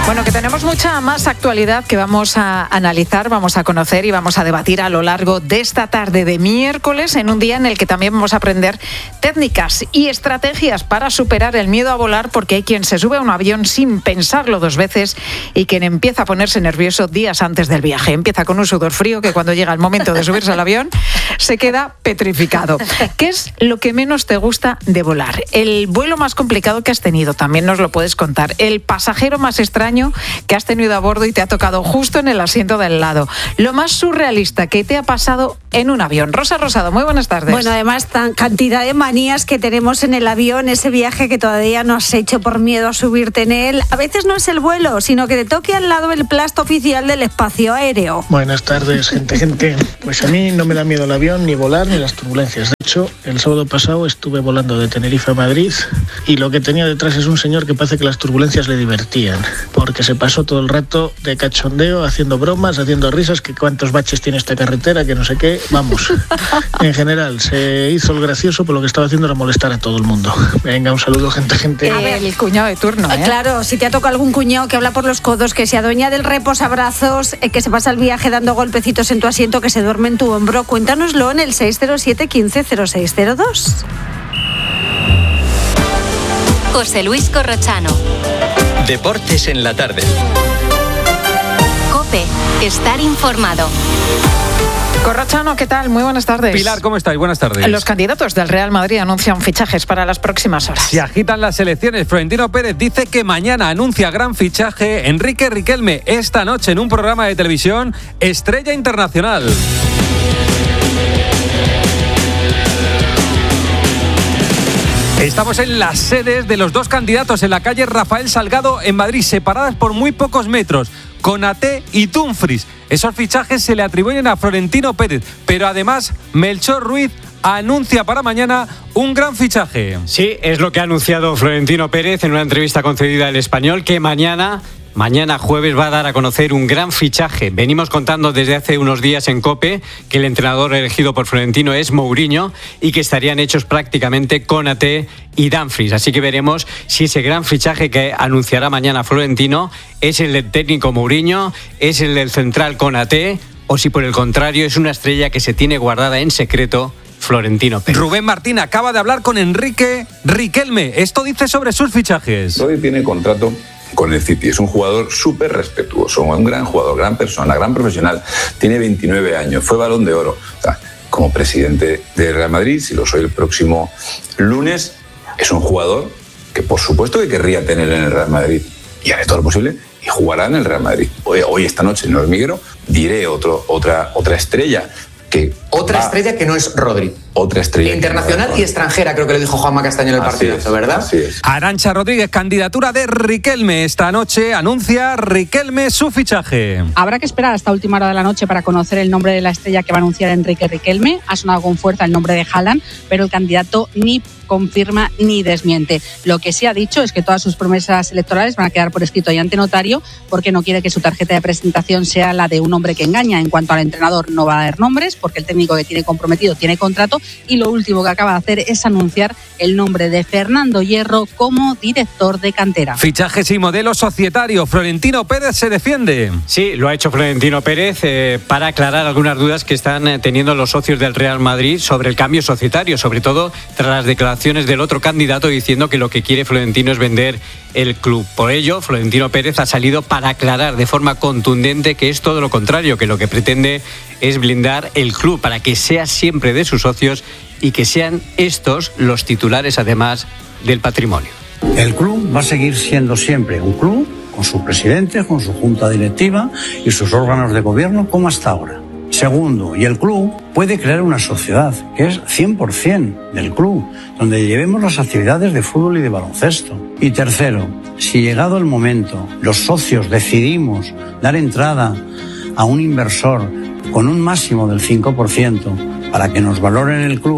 Bueno, que tenemos mucha más actualidad que vamos a analizar, vamos a conocer y vamos a debatir a lo largo de esta tarde de miércoles, en un día en el que también vamos a aprender técnicas y estrategias para superar el miedo a volar, porque hay quien se sube a un avión sin pensarlo dos veces y quien empieza a ponerse nervioso días antes del viaje. Empieza con un sudor frío que cuando llega el momento de subirse al avión se queda petrificado. ¿Qué es lo que menos te gusta de volar? El vuelo más complicado que has tenido, también nos lo puedes contar. El pasajero más extraño que has tenido a bordo y te ha tocado justo en el asiento del lado. Lo más surrealista que te ha pasado en un avión. Rosa Rosado, muy buenas tardes. Bueno, además, cantidad de manías que tenemos en el avión, ese viaje que todavía no has hecho por miedo a subirte en él. A veces no es el vuelo, sino que te toque al lado el plasto oficial del espacio aéreo. Buenas tardes, gente. Pues a mí no me da miedo el avión, ni volar, ni las turbulencias. De hecho, el sábado pasado estuve volando de Tenerife a Madrid y lo que tenía detrás es un señor que parece que las turbulencias le divertían, porque se pasó todo el rato de cachondeo, haciendo bromas, haciendo risas, que cuántos baches tiene esta carretera, que no sé qué, vamos. En general, se hizo el gracioso, pero lo que estaba haciendo era molestar a todo el mundo. Venga, un saludo, gente. A ver, el cuñado de turno, ¿eh? Claro, si te ha tocado algún cuñado que habla por los codos, que se adueña del reposabrazos, que se pasa el viaje dando golpecitos en tu asiento, que se duerme en tu hombro, cuéntanoslo en el 607 15 0602. José Luis Corrochano. Deportes en la tarde. COPE. Estar informado. Corrochano, ¿qué tal? Muy buenas tardes. Pilar, ¿cómo estáis? Buenas tardes. Los candidatos del Real Madrid anuncian fichajes para las próximas horas. Se agitan las elecciones. Florentino Pérez dice que mañana anuncia gran fichaje Enrique Riquelme. Esta noche en un programa de televisión, Estrella Internacional. Estamos en las sedes de los dos candidatos en la calle Rafael Salgado en Madrid, separadas por muy pocos metros, Konaté y Dumfries. Esos fichajes se le atribuyen a Florentino Pérez, pero además Melchor Ruiz anuncia para mañana un gran fichaje. Sí, es lo que ha anunciado Florentino Pérez en una entrevista concedida al Español, que mañana jueves va a dar a conocer un gran fichaje. Venimos contando desde hace unos días en COPE que el entrenador elegido por Florentino es Mourinho y que estarían hechos prácticamente Konaté y Dumfries. Así que veremos si ese gran fichaje que anunciará mañana Florentino es el del técnico Mourinho, es el del central Konaté, o si por el contrario es una estrella que se tiene guardada en secreto Florentino Pérez. Rubén Martín acaba de hablar con Enrique Riquelme. Esto dice sobre sus fichajes. Hoy tiene contrato con el City. Es un jugador súper respetuoso, un gran jugador, gran persona, gran profesional. Tiene 29 años, fue Balón de Oro. O sea, como presidente de Real Madrid, si lo soy el próximo lunes, es un jugador que por supuesto que querría tener en el Real Madrid y haré todo lo posible y jugará en el Real Madrid. Hoy esta noche en el Hormiguero diré otra estrella. Otra estrella que no es Rodri. Otra estrella. Internacional y extranjera, creo que lo dijo Juanma Castaño en el partidazo, ¿verdad? Así es. Arantxa Rodríguez, candidatura de Riquelme. Esta noche anuncia Riquelme su fichaje. Habrá que esperar hasta última hora de la noche para conocer el nombre de la estrella que va a anunciar Enrique Riquelme. Ha sonado con fuerza el nombre de Haaland, pero el candidato ni confirma ni desmiente. Lo que sí ha dicho es que todas sus promesas electorales van a quedar por escrito y ante notario, porque no quiere que su tarjeta de presentación sea la de un hombre que engaña. En cuanto al entrenador, no va a dar nombres, porque el técnico que tiene comprometido tiene contrato, y lo último que acaba de hacer es anunciar el nombre de Fernando Hierro como director de cantera. Fichajes y modelo societario. Florentino Pérez se defiende. Sí, lo ha hecho Florentino Pérez para aclarar algunas dudas que están teniendo los socios del Real Madrid sobre el cambio societario, sobre todo tras las declaraciones del otro candidato diciendo que lo que quiere Florentino es vender el club. Por ello, Florentino Pérez ha salido para aclarar de forma contundente que es todo lo contrario, que lo que pretende es blindar el club para que sea siempre de sus socios y que sean estos los titulares además del patrimonio. El club va a seguir siendo siempre un club con su presidente, con su junta directiva y sus órganos de gobierno como hasta ahora. Segundo, y el club puede crear una sociedad que es 100% del club, donde llevemos las actividades de fútbol y de baloncesto. Y tercero, si llegado el momento los socios decidimos dar entrada a un inversor con un máximo del 5% para que nos valoren el club,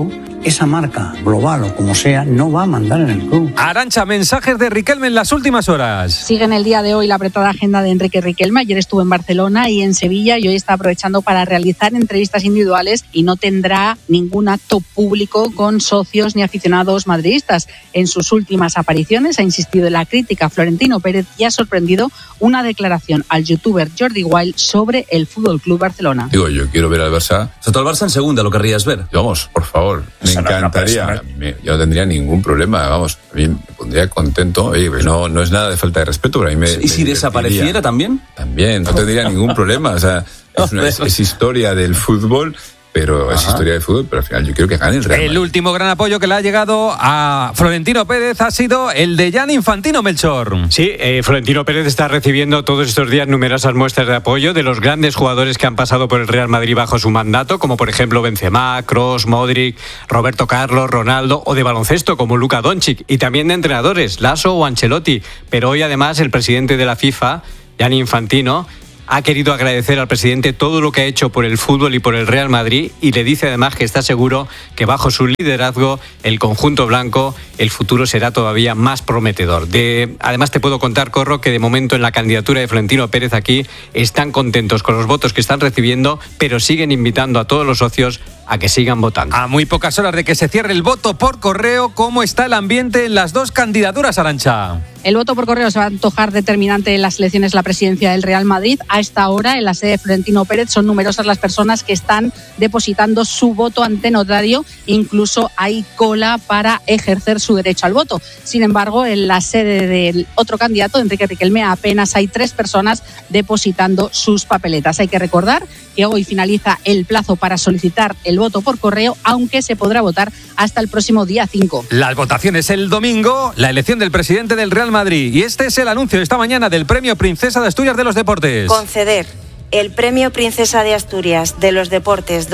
esa marca global o como sea no va a mandar en el club. Arantxa, mensajes de Riquelme en las últimas horas. Sigue en el día de hoy la apretada agenda de Enrique Riquelme. Ayer estuvo en Barcelona y en Sevilla y hoy está aprovechando para realizar entrevistas individuales y no tendrá ningún acto público con socios ni aficionados madridistas. En sus últimas apariciones ha insistido en la crítica a Florentino Pérez y ha sorprendido una declaración al youtuber Jordi Wild sobre el Fútbol Club Barcelona. Digo, yo quiero ver al Barça. O sea, tú al Barça en segunda lo querrías ver. Vamos, por favor, me encantaría. Yo no tendría ningún problema, vamos, a mí me pondría contento. Oye, pues no es nada de falta de respeto, pero a mí me... ¿Y si desapareciera también? También, no tendría ningún problema. O sea, es historia del fútbol. Pero es historia de fútbol, pero al final yo quiero que gane el Real Madrid. El último gran apoyo que le ha llegado a Florentino Pérez ha sido el de Gianni Infantino, Melchor. Sí, Florentino Pérez está recibiendo todos estos días numerosas muestras de apoyo de los grandes jugadores que han pasado por el Real Madrid bajo su mandato, como por ejemplo Benzema, Kroos, Modric, Roberto Carlos, Ronaldo, o de baloncesto como Luka Doncic, y también de entrenadores, Lasso o Ancelotti. Pero hoy además el presidente de la FIFA, Gianni Infantino, ha querido agradecer al presidente todo lo que ha hecho por el fútbol y por el Real Madrid, y le dice además que está seguro que bajo su liderazgo el conjunto blanco el futuro será todavía más prometedor. Además te puedo contar, Corro, que de momento en la candidatura de Florentino Pérez aquí están contentos con los votos que están recibiendo, pero siguen invitando a todos los socios a que sigan votando. A muy pocas horas de que se cierre el voto por correo, ¿cómo está el ambiente en las dos candidaturas, Arantxa? El voto por correo se va a antojar determinante en las elecciones a la presidencia del Real Madrid. A esta hora, en la sede de Florentino Pérez, son numerosas las personas que están depositando su voto ante notario. Incluso hay cola para ejercer su derecho al voto. Sin embargo, en la sede del otro candidato, Enrique Riquelme, apenas hay 3 personas depositando sus papeletas. Hay que recordar que hoy finaliza el plazo para solicitar el voto por correo, aunque se podrá votar hasta el próximo día 5. Las votaciones el domingo, la elección del presidente del Real Madrid. Y este es el anuncio de esta mañana del Premio Princesa de Asturias de los Deportes. Conceder el Premio Princesa de Asturias de los Deportes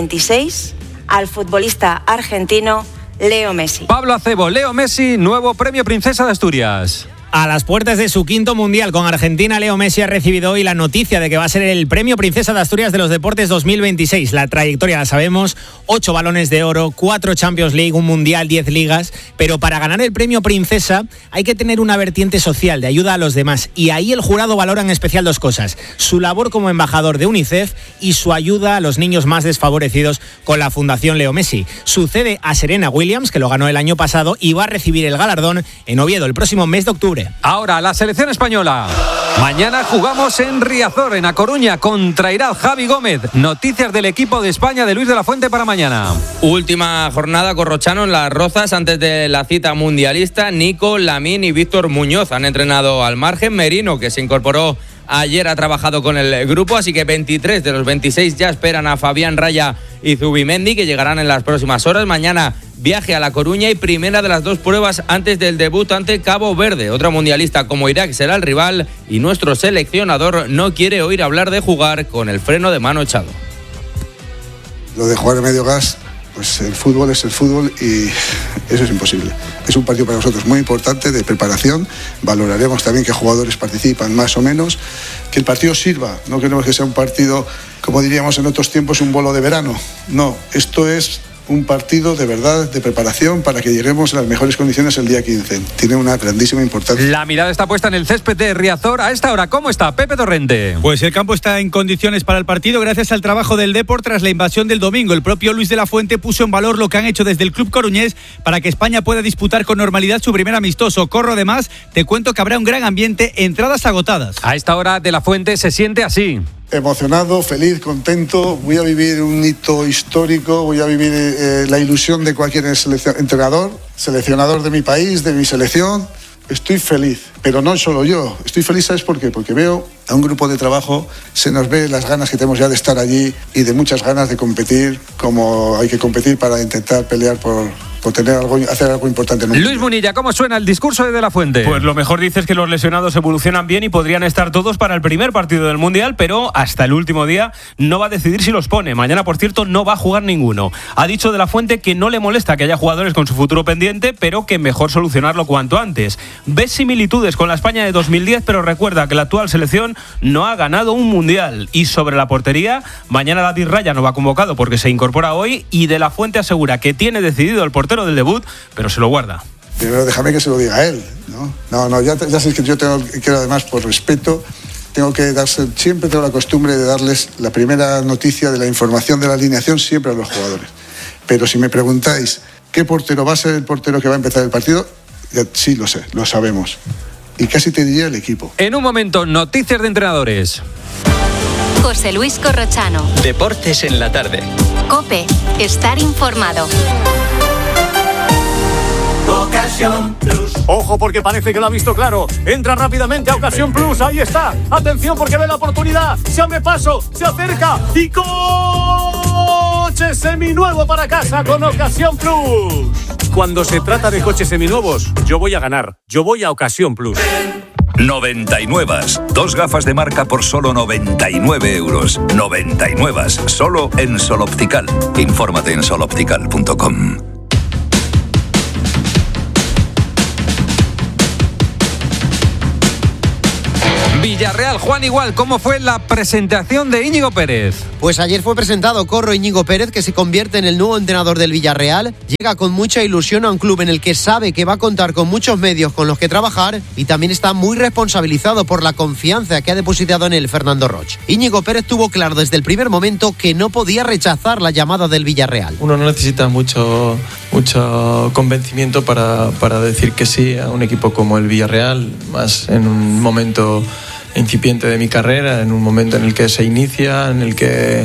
2026 al futbolista argentino Leo Messi. Pablo Acebo, Leo Messi, nuevo Premio Princesa de Asturias. A las puertas de su 5º Mundial con Argentina, Leo Messi ha recibido hoy la noticia de que va a ser el Premio Princesa de Asturias de los Deportes 2026. La trayectoria la sabemos, 8 balones de oro, 4 Champions League, un Mundial, 10 ligas, pero para ganar el Premio Princesa hay que tener una vertiente social de ayuda a los demás, y ahí el jurado valora en especial 2 cosas: su labor como embajador de UNICEF y su ayuda a los niños más desfavorecidos con la Fundación Leo Messi. Sucede a Serena Williams, que lo ganó el año pasado y va a recibir el galardón en Oviedo el próximo mes de octubre. Ahora, la selección española. Mañana jugamos en Riazor, en A Coruña, contra Irak. Javi Gómez. Noticias del equipo de España de Luis de la Fuente para mañana. Última jornada corrochano en Las Rozas antes de la cita mundialista. Nico, Lamín y Víctor Muñoz han entrenado al margen. Merino, que se incorporó ayer, ha trabajado con el grupo, así que 23 de los 26 ya esperan a Fabián Raya y Zubimendi, que llegarán en las próximas horas. Mañana viaje a La Coruña y primera de las 2 pruebas antes del debut ante Cabo Verde. Otra mundialista como Irak será el rival, y nuestro seleccionador no quiere oír hablar de jugar con el freno de mano echado. Lo de jugar a medio gas, pues el fútbol es el fútbol y eso es imposible. Es un partido para nosotros muy importante de preparación. Valoraremos también qué jugadores participan más o menos. Que el partido sirva. No queremos que sea un partido, como diríamos en otros tiempos, un bolo de verano. No, esto es un partido de verdad, de preparación, para que lleguemos a las mejores condiciones el día 15. Tiene una grandísima importancia. La mirada está puesta en el césped de Riazor. A esta hora, ¿cómo está Pepe Torrente? Pues el campo está en condiciones para el partido gracias al trabajo del Depor tras la invasión del domingo. El propio Luis de la Fuente puso en valor lo que han hecho desde el club coruñés para que España pueda disputar con normalidad su primer amistoso. Corro, además, te cuento que habrá un gran ambiente, entradas agotadas. A esta hora de la Fuente se siente así. Emocionado, feliz, contento. Voy a vivir un hito histórico, voy a vivir la ilusión de cualquier entrenador, seleccionador de mi país, de mi selección. Estoy feliz, pero no solo yo. Estoy feliz, ¿sabes por qué? Porque veo a un grupo de trabajo, se nos ve las ganas que tenemos ya de estar allí y de muchas ganas de competir, como hay que competir para intentar pelear por hacer algo importante en un Luis Munilla, ¿cómo suena el discurso de la Fuente? Pues lo mejor dice es que los lesionados evolucionan bien y podrían estar todos para el primer partido del Mundial, pero hasta el último día no va a decidir si los pone. Mañana, por cierto, no va a jugar ninguno. Ha dicho de la Fuente que no le molesta que haya jugadores con su futuro pendiente, pero que mejor solucionarlo cuanto antes. Ve similitudes con la España de 2010, pero recuerda que la actual selección no ha ganado un Mundial. Y sobre la portería, mañana David Raya no va convocado porque se incorpora hoy, y de la Fuente asegura que tiene decidido el portero del debut, pero se lo guarda. Primero déjame que se lo diga a él, ¿no? Ya sé que yo quiero además, por respeto, siempre tengo la costumbre de darles la primera noticia de la información de la alineación siempre a los jugadores. Pero si me preguntáis qué portero va a ser el portero que va a empezar el partido, sí lo sé, lo sabemos. Y casi te diría el equipo. En un momento, noticias de entrenadores. José Luis Corrochano. Deportes en la tarde. COPE. Estar informado. Ocasión Plus. Ojo, porque parece que lo ha visto claro. Entra rápidamente a Ocasión Plus. Ahí está. Atención, porque ve la oportunidad. Se abre paso, se acerca y coche seminuevo para casa con Ocasión Plus. Cuando se trata de coches seminuevos, yo voy a ganar. Yo voy a Ocasión Plus. 99. 2 gafas de marca por solo 99 euros. 99. Solo en Sol Optical. Infórmate en soloptical.com. Villarreal, Juan Igual, ¿cómo fue la presentación de Íñigo Pérez? Pues ayer fue presentado Íñigo Pérez, que se convierte en el nuevo entrenador del Villarreal. Llega con mucha ilusión a un club en el que sabe que va a contar con muchos medios con los que trabajar, y también está muy responsabilizado por la confianza que ha depositado en él Fernando Roch. Íñigo Pérez tuvo claro desde el primer momento que no podía rechazar la llamada del Villarreal. Uno no necesita mucho convencimiento para decir que sí a un equipo como el Villarreal, más en un momento incipiente de mi carrera, en un momento en el que se inicia, en el que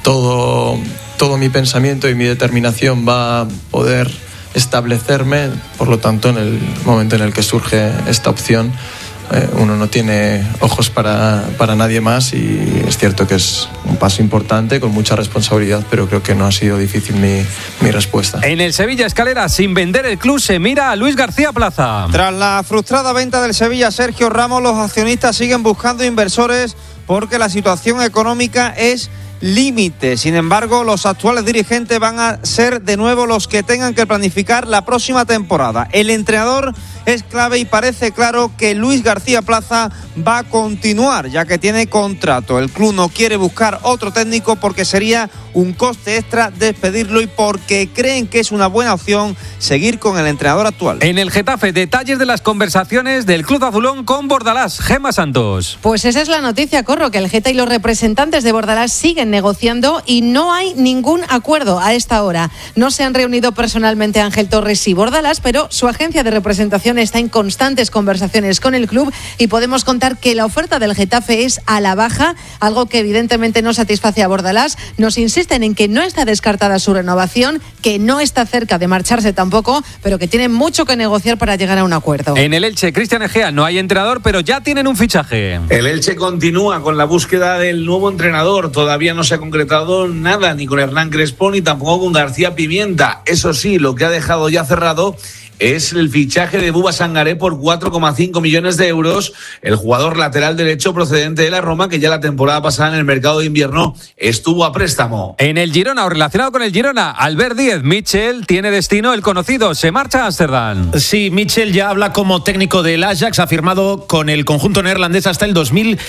todo mi pensamiento y mi determinación va a poder establecerme. Por lo tanto, en el momento en el que surge esta opción, uno no tiene ojos para nadie más, y es cierto que es un paso importante con mucha responsabilidad, pero creo que no ha sido difícil mi respuesta. En el Sevilla Escalera, sin vender el club, se mira a Luis García Plaza. Tras la frustrada venta del Sevilla Sergio Ramos, los accionistas siguen buscando inversores porque la situación económica es límite. Sin embargo, los actuales dirigentes van a ser de nuevo los que tengan que planificar la próxima temporada. El entrenador es clave y parece claro que Luis García Plaza va a continuar, ya que tiene contrato. El club no quiere buscar otro técnico porque sería un coste extra despedirlo, y porque creen que es una buena opción seguir con el entrenador actual. En el Getafe, detalles de las conversaciones del club azulón con Bordalás. Gemma Santos. Pues esa es la noticia, Corro, que el Geta y los representantes de Bordalás siguen negociando y no hay ningún acuerdo a esta hora. No se han reunido personalmente Ángel Torres y Bordalás, pero su agencia de representación está en constantes conversaciones con el club, y podemos contar que la oferta del Getafe es a la baja, algo que evidentemente no satisface a Bordalás. Nos insisten en que no está descartada su renovación, que no está cerca de marcharse tampoco, pero que tienen mucho que negociar para llegar a un acuerdo. En el Elche, Cristian Egea, no hay entrenador, pero ya tienen un fichaje. El Elche continúa con la búsqueda del nuevo entrenador. Todavía no se ha concretado nada, ni con Hernán Crespo ni tampoco con García Pimienta. Eso sí, lo que ha dejado ya cerrado es el fichaje de Buba Sangaré por 4,5 millones de euros, el jugador lateral derecho procedente de la Roma, que ya la temporada pasada en el mercado de invierno estuvo a préstamo. En el Girona, o relacionado con el Girona, Albert Díez, Mitchell tiene destino el conocido, se marcha a Ámsterdam. Sí, Mitchell ya habla como técnico del Ajax, ha firmado con el conjunto neerlandés hasta el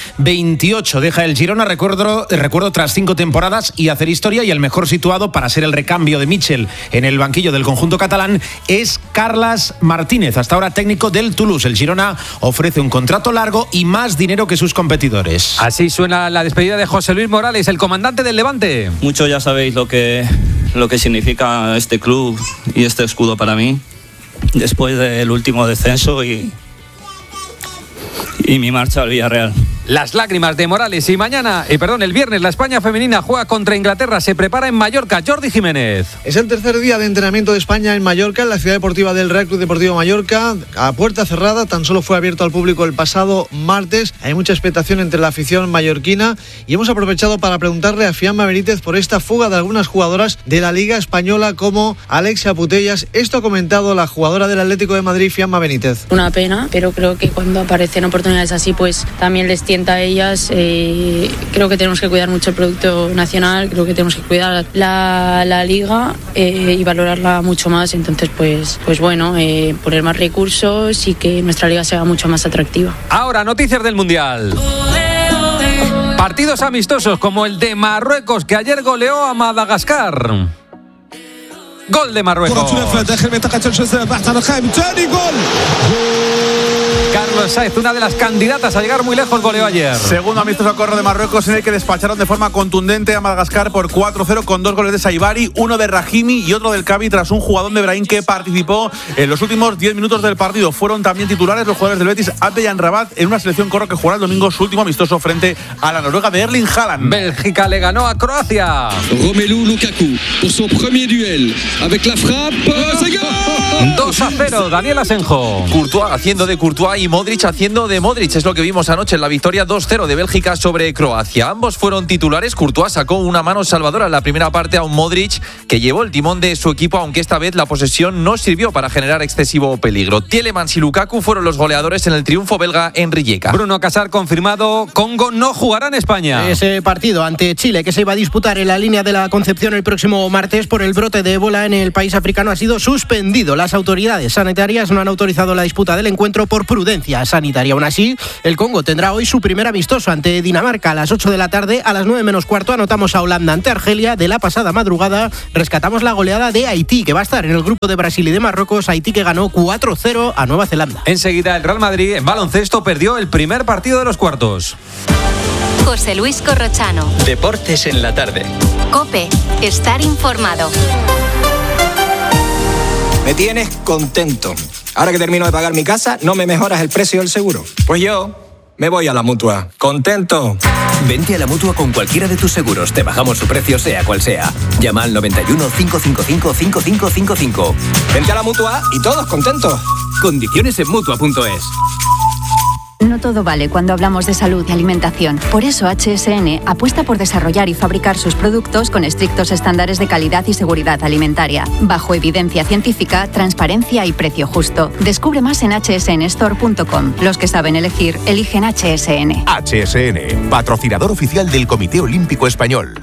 2028. Deja el Girona, recuerdo tras 5 temporadas y hacer historia, y el mejor situado para ser el recambio de Mitchell en el banquillo del conjunto catalán es Carlas Martínez, hasta ahora técnico del Toulouse. El Girona ofrece un contrato largo y más dinero que sus competidores. Así suena la despedida de José Luis Morales, el comandante del Levante. Muchos ya sabéis lo que significa este club y este escudo para mí, después del último descenso y mi marcha al Villarreal. las lágrimas de Morales. Y el viernes, la España femenina juega contra Inglaterra, se prepara en Mallorca. Jordi Jiménez. Es el tercer día de entrenamiento de España en Mallorca, en la ciudad deportiva del Real Club Deportivo Mallorca, a puerta cerrada, tan solo fue abierto al público el pasado martes. Hay mucha expectación entre la afición mallorquina y hemos aprovechado para preguntarle a Fiamma Benítez por esta fuga de algunas jugadoras de la Liga Española como Alexia Putellas. Esto ha comentado la jugadora del Atlético de Madrid, Fiamma Benítez. Una pena, pero creo que cuando aparecen oportunidades así, pues también les tienta a ellas. Creo que tenemos que cuidar mucho el producto nacional, creo que tenemos que cuidar la Liga y valorarla mucho más. Entonces, pues bueno, poner más recursos y que nuestra Liga sea mucho más atractiva. Ahora, noticias del Mundial. Partidos amistosos como el de Marruecos, que ayer goleó a Madagascar. Gol de Marruecos. Carlos Sainz, una de las candidatas a llegar muy lejos, goleó ayer. Segundo amistoso corro de Marruecos, en el que despacharon de forma contundente a Madagascar por 4-0 con 2 goles de Saibari, uno de Rahimi y otro del Cavi, tras un jugador de Brahim que participó en los últimos 10 minutos del partido. Fueron también titulares los jugadores del Betis, Abde y Amrabat, en una selección corro que jugará el domingo su último amistoso frente a la Noruega de Erling Haaland. Bélgica le ganó a Croacia. Romelu Lukaku, por su primer duel, avec la frappe, 2-0, Daniel Asenjo. Courtois haciendo de Courtois y Modric haciendo de Modric. Es lo que vimos anoche en la victoria 2-0 de Bélgica sobre Croacia. Ambos fueron titulares. Courtois sacó una mano salvadora en la primera parte a un Modric que llevó el timón de su equipo, aunque esta vez la posesión no sirvió para generar excesivo peligro. Tielemans y Lukaku fueron los goleadores en el triunfo belga en Rijeka. Bruno Casar confirmado, Congo no jugará en España. Ese partido ante Chile, que se iba a disputar en la línea de la Concepción el próximo martes por el brote de ébola en el país africano, ha sido suspendido. Las autoridades sanitarias no han autorizado la disputa del encuentro por prudencia sanitaria. Aún así, el Congo tendrá hoy su primer amistoso ante Dinamarca a las 8 de la tarde. A las 9 menos cuarto anotamos a Holanda ante Argelia. De la pasada madrugada rescatamos la goleada de Haití, que va a estar en el grupo de Brasil y de Marruecos. Haití, que ganó 4-0 a Nueva Zelanda. Enseguida el Real Madrid en baloncesto perdió el primer partido de los cuartos. José Luis Corrochano. Deportes en la tarde. COPE. Estar informado. Me tienes contento. Ahora que termino de pagar mi casa, ¿no me mejoras el precio del seguro? Pues yo me voy a la Mutua. ¿Contento? Vente a la Mutua con cualquiera de tus seguros. Te bajamos su precio, sea cual sea. Llama al 91 555 5555. Vente a la Mutua y todos contentos. Condiciones en Mutua.es. No todo vale cuando hablamos de salud y alimentación. Por eso HSN apuesta por desarrollar y fabricar sus productos con estrictos estándares de calidad y seguridad alimentaria, bajo evidencia científica, transparencia y precio justo. Descubre más en hsnstore.com. Los que saben elegir, eligen HSN. HSN, patrocinador oficial del Comité Olímpico Español.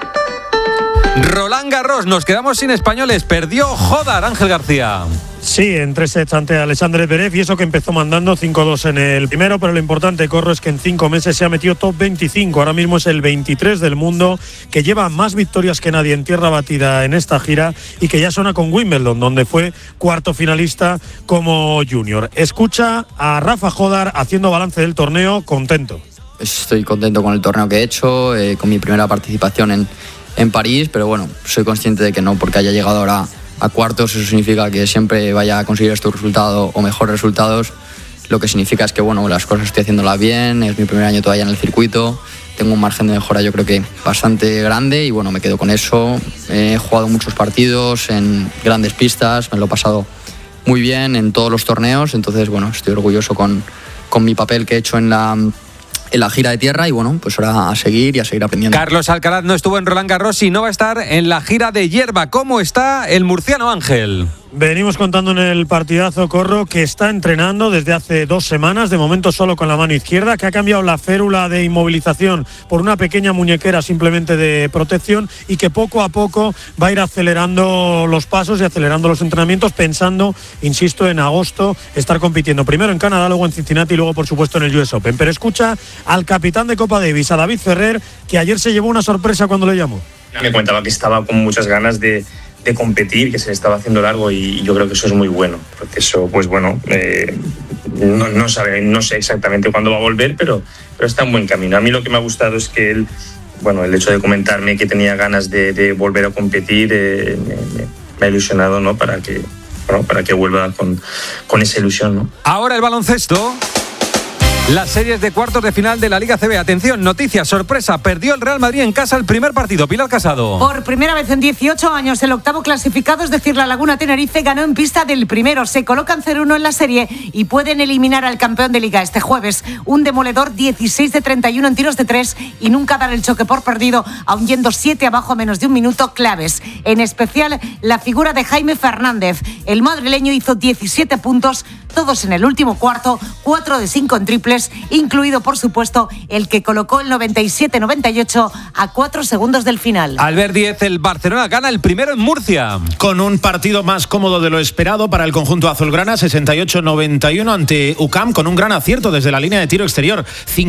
Roland Garros, nos quedamos sin españoles. Perdió Jodar, Ángel García. Sí, en 3 sets ante Alexandre Zverev, y eso que empezó mandando 5-2 en el primero, pero lo importante, Corro, es que en 5 meses se ha metido top 25. Ahora mismo es el 23 del mundo, que lleva más victorias que nadie en tierra batida en esta gira y que ya suena con Wimbledon, donde fue cuarto finalista como junior. Escucha a Rafa Jodar haciendo balance del torneo, contento. Estoy contento con el torneo que he hecho, con mi primera participación en París, pero bueno, soy consciente de que no porque haya llegado ahora a cuartos, eso significa que siempre vaya a conseguir estos resultados o mejores resultados. Lo que significa es que bueno, las cosas estoy haciéndolas bien, es mi primer año todavía en el circuito, tengo un margen de mejora yo creo que bastante grande y bueno, me quedo con eso. He jugado muchos partidos en grandes pistas, me lo he pasado muy bien en todos los torneos, entonces bueno, estoy orgulloso con mi papel que he hecho en la gira de tierra y bueno, pues ahora a seguir y a seguir aprendiendo. Carlos Alcaraz no estuvo en Roland Garros y no va a estar en la gira de hierba. ¿Cómo está el murciano Ángel? Venimos contando en el partidazo, Corro, que está entrenando desde hace 2 semanas, de momento solo con la mano izquierda, que ha cambiado la férula de inmovilización por una pequeña muñequera simplemente de protección y que poco a poco va a ir acelerando los pasos y acelerando los entrenamientos, pensando, insisto, en agosto estar compitiendo primero en Canadá, luego en Cincinnati y luego por supuesto en el US Open. Pero escucha al capitán de Copa Davis, a David Ferrer, que ayer se llevó una sorpresa cuando le llamó. Me comentaba que estaba con muchas ganas de competir, que se le estaba haciendo largo y yo creo que eso es muy bueno, porque eso, pues bueno, no sé exactamente cuándo va a volver, pero está en buen camino. A mí lo que me ha gustado es que él, bueno, el hecho de comentarme que tenía ganas de volver a competir me ha ilusionado, ¿no? Para que vuelva con esa ilusión, ¿no? Ahora el baloncesto. Las series de cuartos de final de la Liga CB. Atención, noticia, sorpresa. Perdió el Real Madrid en casa el primer partido. Pilar Casado. Por primera vez en 18 años, el octavo clasificado, es decir, la Laguna Tenerife, ganó en pista del primero. Se colocan 0-1 en la serie y pueden eliminar al campeón de Liga este jueves. Un demoledor 16 de 31 en tiros de 3 y nunca dar el choque por perdido, aun yendo 7 abajo a menos de un minuto, claves. En especial, la figura de Jaime Fernández. El madrileño hizo 17 puntos, todos en el último cuarto, 4 de 5 en triples, incluido, por supuesto, el que colocó el 97-98 a 4 segundos del final. Albert Díez, el Barcelona gana el primero en Murcia. Con un partido más cómodo de lo esperado para el conjunto azulgrana, 68-91 ante UCAM, con un gran acierto desde la línea de tiro exterior,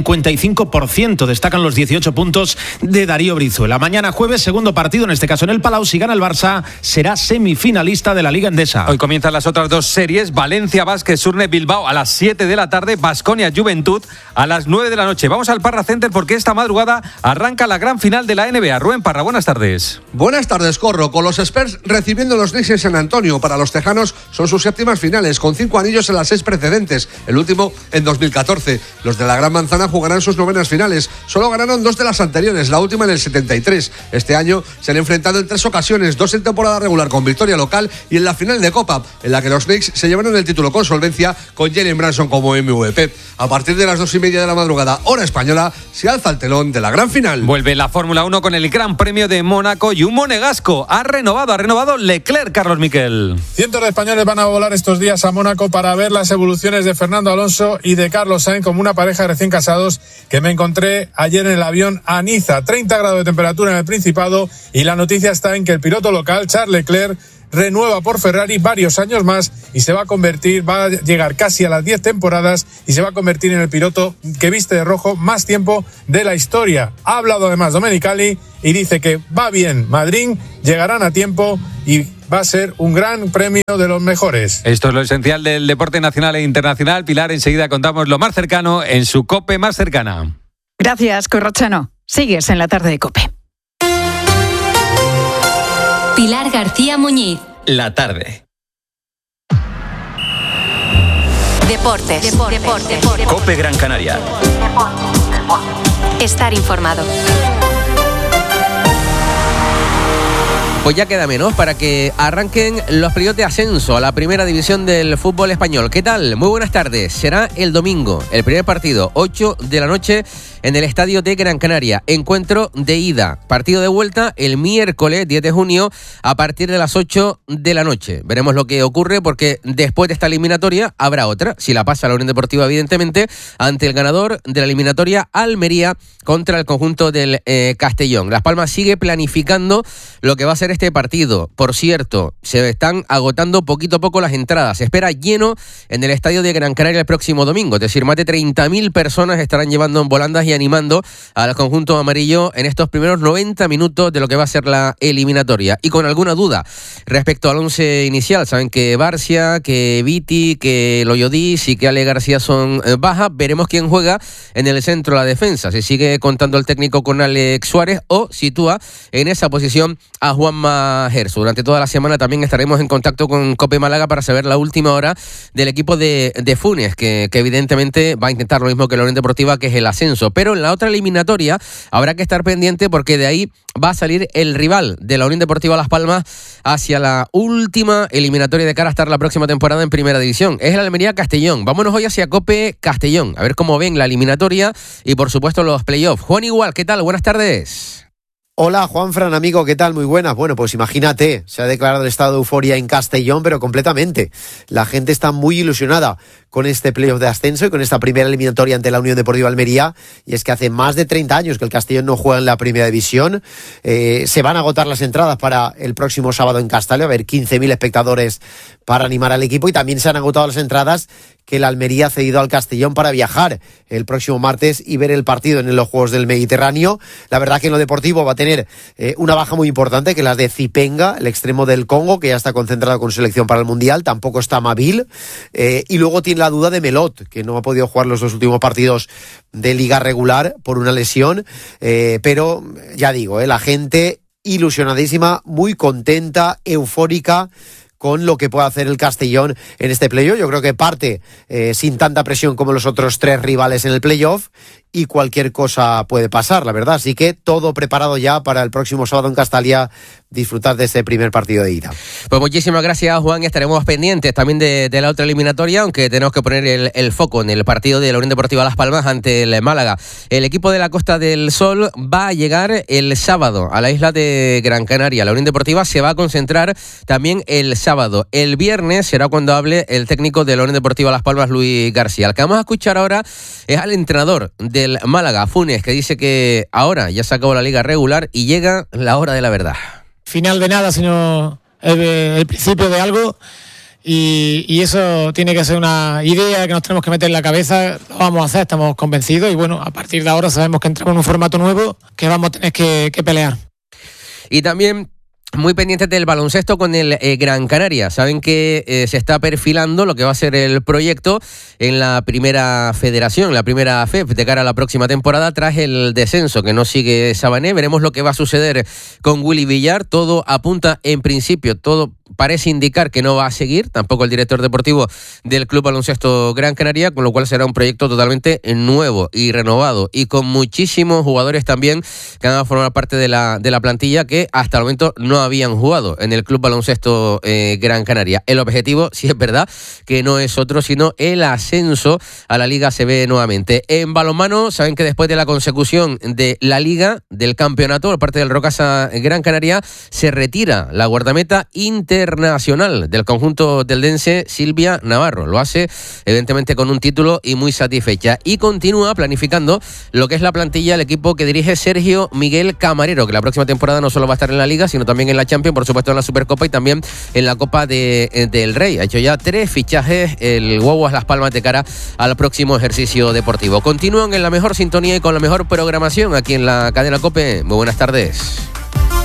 55%. Destacan los 18 puntos de Darío Brizuela. Mañana jueves, segundo partido, en este caso en el Palau. Si gana el Barça, será semifinalista de la Liga Endesa. Hoy comienzan las otras dos series. Valencia Basket, Surne Bilbao a las 7 de la tarde. Baskonia Juventud a las 9 de la noche. Vamos al Parra Center porque esta madrugada arranca la gran final de la NBA. Rubén Parra, buenas tardes. Buenas tardes, Corro. Con los Spurs recibiendo los Knicks en San Antonio. Para los tejanos son sus séptimas finales, con 5 anillos en las 6 precedentes, el último en 2014. Los de la Gran Manzana jugarán sus novenas finales. Solo ganaron 2 de las anteriores, la última en el 73. Este año se han enfrentado en 3 ocasiones, 2 en temporada regular con victoria local y en la final de Copa, en la que los Knicks se llevaron el título con solvencia, con Jalen Brunson como MVP. A partir de las 2:30 de la madrugada, hora española, se alza el telón de la gran final. Vuelve la Fórmula 1 con el Gran Premio de Mónaco y un monegasco. Ha renovado Leclerc, Carlos Miquel. Cientos de españoles van a volar estos días a Mónaco para ver las evoluciones de Fernando Alonso y de Carlos Sainz, como una pareja de recién casados que me encontré ayer en el avión a Niza. 30 grados de temperatura en el Principado y la noticia está en que el piloto local, Charles Leclerc, renueva por Ferrari varios años más y va a llegar casi a las 10 temporadas y se va a convertir en el piloto que viste de rojo más tiempo de la historia. Ha hablado además Domenicali y dice que va bien Madrid, llegarán a tiempo y va a ser un gran premio de los mejores. Esto es lo esencial del deporte nacional e internacional. Pilar, enseguida contamos lo más cercano en su COPE más cercana. Gracias, Corrochano. Sigues en la tarde de COPE. Pilar García Muñiz. La tarde. Deportes. COPE Gran Canaria. Estar informado. Pues ya queda menos para que arranquen los periodos de ascenso a la primera división del fútbol español. ¿Qué tal? Muy buenas tardes. Será el domingo, el primer partido, 8 de la noche en el estadio de Gran Canaria. Encuentro de ida. Partido de vuelta el miércoles 10 de junio a partir de las 8 de la noche. Veremos lo que ocurre porque después de esta eliminatoria habrá otra. Si la pasa la Unión Deportiva, evidentemente, ante el ganador de la eliminatoria Almería contra el conjunto del Castellón. Las Palmas sigue planificando lo que va a ser este partido. Por cierto, se están agotando poquito a poco las entradas. Se espera lleno en el estadio de Gran Canaria el próximo domingo. Es decir, más de 30.000 personas estarán llevando en volandas y animando al conjunto amarillo en estos primeros 90 minutos de lo que va a ser la eliminatoria. Y con alguna duda respecto al 11 inicial. Saben que Barcia, que Viti, que Loyodis y que Ale García son bajas. Veremos quién juega en el centro de la defensa. Se sigue contando el técnico con Alex Suárez o sitúa en esa posición a Juanma Gerso. Durante toda la semana también estaremos en contacto con COPE Málaga para saber la última hora del equipo de Funes, que evidentemente va a intentar lo mismo que la Unión Deportiva, que es el ascenso. Pero en la otra eliminatoria habrá que estar pendiente porque de ahí va a salir el rival de la Unión Deportiva Las Palmas hacia la última eliminatoria de cara a estar la próxima temporada en Primera División. Es el Almería Castellón. Vámonos hoy hacia COPE Castellón, a ver cómo ven la eliminatoria y por supuesto los playoffs. Juan Igual, ¿qué tal? Buenas tardes. Hola, Juanfran, amigo, ¿qué tal? Muy buenas. Bueno, pues imagínate, se ha declarado el estado de euforia en Castellón, pero completamente. La gente está muy ilusionada con este playoff de ascenso y con esta primera eliminatoria ante la Unión Deportiva Almería. Y es que hace más de 30 años que el Castellón no juega en la primera división. Se van a agotar las entradas para el próximo sábado en Castellón. A ver, 15.000 espectadores para animar al equipo. Y también se han agotado las entradas que el Almería ha cedido al Castellón para viajar el próximo martes y ver el partido en los Juegos del Mediterráneo. La verdad que en lo deportivo va a tener una baja muy importante, que es la de Zipenga, el extremo del Congo, que ya está concentrado con selección para el Mundial. Tampoco está Mabil. Y luego tiene la duda de Melot, que no ha podido jugar los 2 últimos partidos de liga regular por una lesión. Pero ya digo, la gente ilusionadísima, muy contenta, eufórica con lo que puede hacer el Castellón en este playoff. Yo creo que parte sin tanta presión como los otros 3 rivales en el playoff, y cualquier cosa puede pasar, la verdad. Así que todo preparado ya para el próximo sábado en Castalia, disfrutar de este primer partido de ida. Pues muchísimas gracias, Juan, y estaremos pendientes también de la otra eliminatoria, aunque tenemos que poner el foco en el partido de la Unión Deportiva Las Palmas ante el Málaga. El equipo de la Costa del Sol va a llegar el sábado a la isla de Gran Canaria. La Unión Deportiva se va a concentrar también el sábado. El viernes será cuando hable el técnico de la Unión Deportiva Las Palmas, Luis García. El que vamos a escuchar ahora es al entrenador del Málaga, Funes, que dice que ahora ya se acabó la liga regular y llega la hora de la verdad. Final de nada, sino el principio de algo, y eso tiene que ser una idea que nos tenemos que meter en la cabeza. Lo vamos a hacer, estamos convencidos, y bueno, a partir de ahora sabemos que entramos en un formato nuevo que vamos a tener que pelear. Y también muy pendientes del baloncesto con el Gran Canaria. Saben que se está perfilando lo que va a ser el proyecto en la primera federación, la primera FEP, de cara a la próxima temporada, tras el descenso que no sigue Sabané. Veremos lo que va a suceder con Willy Villar. Todo apunta, en principio, todo parece indicar que no va a seguir, tampoco el director deportivo del Club Baloncesto Gran Canaria, con lo cual será un proyecto totalmente nuevo y renovado, y con muchísimos jugadores también que van a formar parte de la plantilla que hasta el momento no habían jugado en el Club Baloncesto Gran Canaria. El objetivo, sí es verdad, que no es otro sino el ascenso a la Liga ACB nuevamente. En balonmano, saben que después de la consecución de la Liga, del campeonato por parte del Rocasa Gran Canaria, se retira la guardameta internacional del conjunto teldense, Silvia Navarro. Lo hace evidentemente con un título y muy satisfecha, y continúa planificando lo que es la plantilla, el equipo que dirige Sergio Miguel Camarero, que la próxima temporada no solo va a estar en la Liga, sino también en la Champions, por supuesto en la Supercopa y también en la Copa del Rey. Ha hecho ya 3 fichajes el Guaguas Las Palmas de cara al próximo ejercicio deportivo. Continúan en la mejor sintonía y con la mejor programación aquí en la cadena COPE. Muy buenas tardes.